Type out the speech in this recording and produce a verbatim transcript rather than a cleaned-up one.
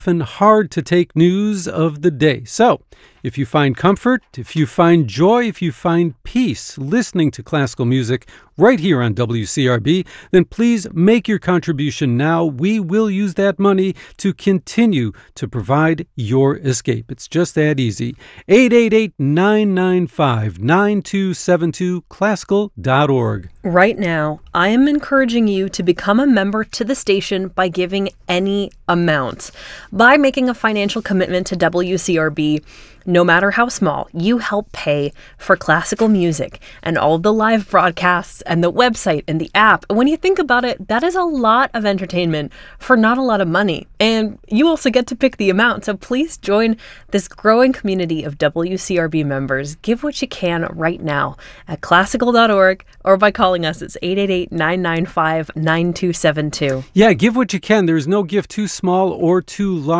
often hard to take news of the day. So, if you find comfort, if you find joy, if you find peace listening to classical music right here on W C R B, then please make your contribution now. We will use that money to continue to provide your escape. It's just that easy. eight eight eight, nine nine five, nine two seven two, classical dot org. Right now, I am encouraging you to become a member to the station by giving any amount. By making a financial commitment to W C R B, no matter how small, you help pay for classical music and all of the live broadcasts and the website and the app. When you think about it, that is a lot of entertainment for not a lot of money. And you also get to pick the amount. So please join this growing community of W C R B members. Give what you can right now at classical dot org or by calling us. It's eight eight eight, nine nine five, nine two seven two. Yeah, give what you can. There's no gift too small or too large.